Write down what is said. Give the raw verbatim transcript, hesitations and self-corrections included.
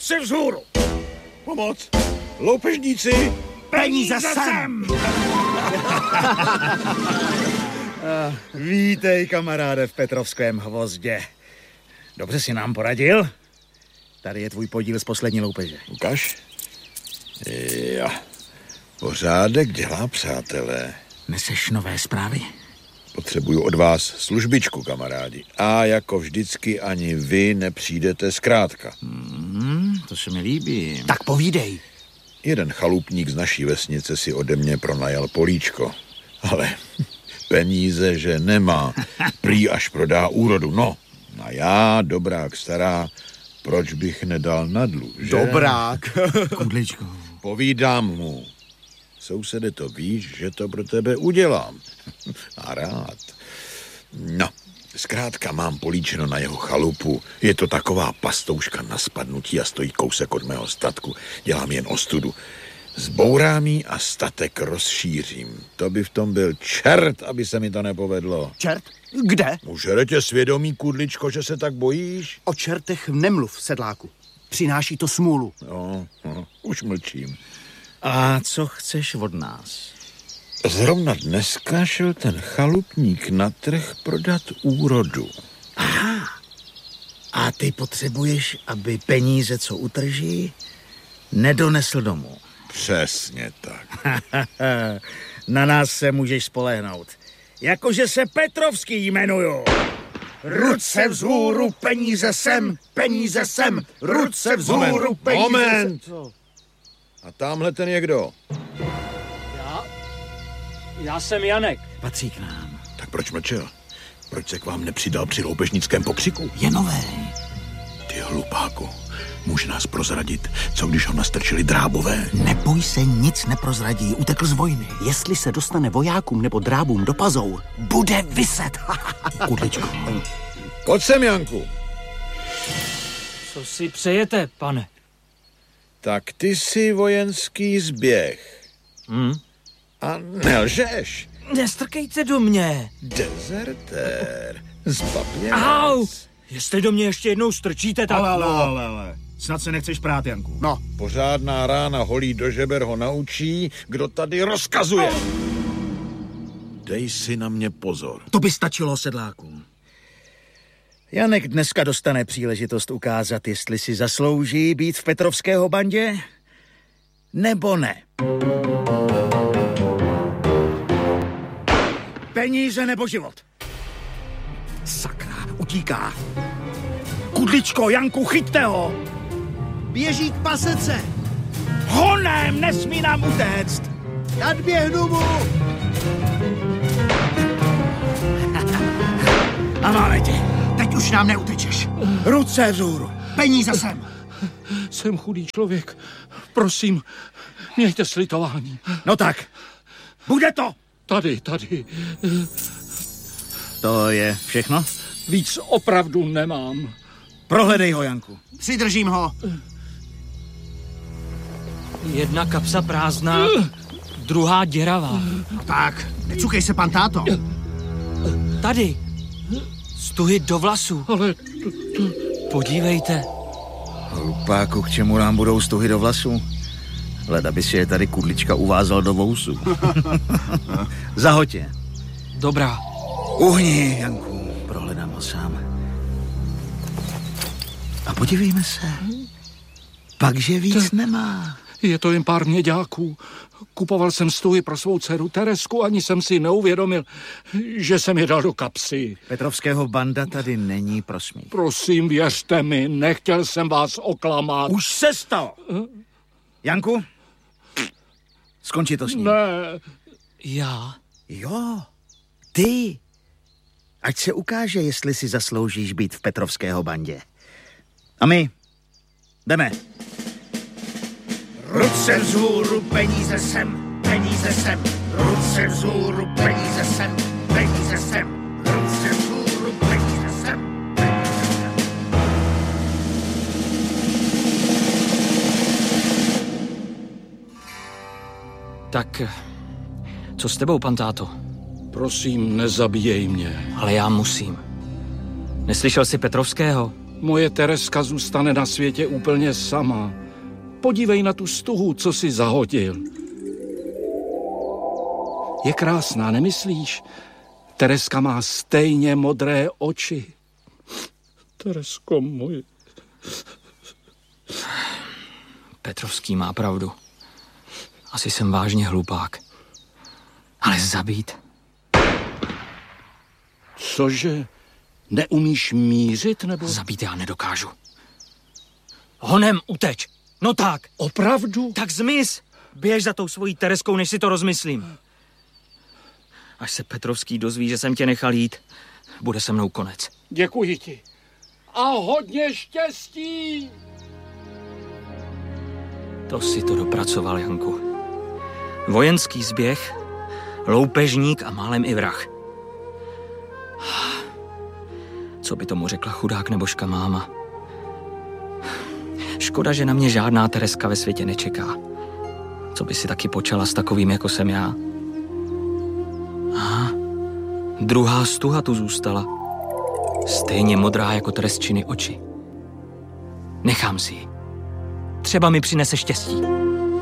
Ruce vzhůru! Pomoc! Loupežníci! Peníze sem! Vítej, kamaráde, v Petrovském hvozdě. Dobře si nám poradil? Tady je tvůj podíl z poslední loupeže. Ukaž? Jo. Pořádek dělá, přátelé. Neseš nové zprávy? Potřebuju od vás službičku, kamarádi. A jako vždycky ani vy nepřijdete zkrátka. Hmm, to se mi líbí. Tak povídej. Jeden chalupník z naší vesnice si ode mě pronajal políčko. Ale peníze, že nemá. Prý až prodá úrodu. No, a já, dobrák stará, proč bych nedal na dluh, že? Dobrák. Kudličko. Povídám mu. Sousede, to víš, že to pro tebe udělám. A rád. No, zkrátka mám políčeno na jeho chalupu. Je to taková pastouška na spadnutí a stojí kousek od mého statku. Dělám jen ostudu. Zbourám jí a statek rozšířím. To by v tom byl čert, aby se mi to nepovedlo. Čert? Kde? Užere tě svědomí, Kudličko, že se tak bojíš? O čertech nemluv, sedláku. Přináší to smůlu. No, no, už mlčím. A co chceš od nás? Zrovna dneska šel ten chalupník na trh prodat úrodu. Aha. A ty potřebuješ, aby peníze, co utrží, nedonesl domů. Přesně tak. Na nás se můžeš spolehnout. Jakože se Petrovský jmenuju. Ruce vzhůru, peníze sem, peníze sem, ruce vzhůru, peníze Moment. sem. A tamhle ten je kdo? Já? Já jsem Janek. Patří k nám. Tak proč mlčel? Proč se k vám nepřidal při loupežnickém pokřiku? Je novej. Ty hlupáku, může nás prozradit, co když ho nastrčili drábové? Neboj se, nic neprozradí, utekl z vojny. Jestli se dostane vojákům nebo drábům do pazou, bude viset. Kudličko. Pojď sem, Janku. Co si přejete, pane? Tak ty jsi vojenský zběh. Hm? A nelžeš. Nestrkejte do mě. Dezertér. Zbaběnec. Au! Jestli do mě ještě jednou strčíte, tak... Ale, ale, ale, ale. Snad se nechceš prát, Janku. No, Pořádná rána holí do žeber ho naučí, kdo tady rozkazuje. Dej si na mě pozor. To by stačilo, sedláku. Janek dneska dostane příležitost ukázat, jestli si zaslouží být v Petrovského bandě, nebo ne. Peníze nebo život. Sakra, utíká. Kudličko, Janku, chyťte ho! běží k pasece. Honem, nesmí nám utéct! Nadběhnu mu. A máme tě. Teď už nám neutečeš. Ruce vzhůru. Peníze sem. Jsem chudý člověk. Prosím, mějte slitování. No tak, bude to. Tady, tady. To je všechno? Víc opravdu nemám. Prohledej ho, Janku. Přidržím ho. Jedna kapsa prázdná, druhá děravá. No tak, necukej se, pan táto. Tady. Stuhy do vlasů. Ale... Podívejte. Hlupáku, k čemu nám budou stuhy do vlasů? Hled, aby si je tady Kudlička uvázal do vousu. Zahoď je. Dobrá. Uhni, Janku, prohledám ho sám. A podívejme se. Pakže víc to, nemá. Je to jen pár měďáků. Kupoval jsem stuhy pro svou dceru Teresku, ani jsem si neuvědomil, že jsem je dal do kapsy. Petrovského banda tady není, prosmích. Prosím, věřte mi, nechtěl jsem vás oklamat. Už se stalo. Janku, skončí to s ním. Ne. Já? Jo, ty. Ať se ukáže, jestli si zasloužíš být v Petrovského bandě. A my jdeme. Ruce vzhůru, peníze sem, peníze sem. Ruce vzhůru, peníze sem, peníze sem. Ruce vzhůru, peníze sem, peníze sem. Tak, co s tebou, pan táto? Prosím, nezabíjej mě. Ale já musím. Neslyšel jsi Petrovského? Moje Tereska zůstane na světě úplně sama. Podívej na tu stuhu, co si zahodil. Je krásná, nemyslíš? Tereska má stejně modré oči. Teresko moje. Petrovský má pravdu. Asi jsem vážně hlupák. Ale zabít? Cože? Neumíš mířit, nebo? Zabít já nedokážu. Honem uteč. No tak. Opravdu? Tak zmiz. Běž za tou svojí Tereskou, než si to rozmyslím. Až se Petrovský dozví, že jsem tě nechal jít, bude se mnou konec. Děkuji ti. A hodně štěstí. To si to dopracoval, Janku. Vojenský zběh, loupežník a málem i vrah. Co by tomu řekla chudák nebožka máma? Škoda, že na mě žádná Tereska ve světě nečeká. Co by si taky počala s takovým, jako jsem já? Aha, druhá stuha tu zůstala. Stejně modrá jako Teresčiny oči. Nechám si ji. Třeba mi přinese štěstí.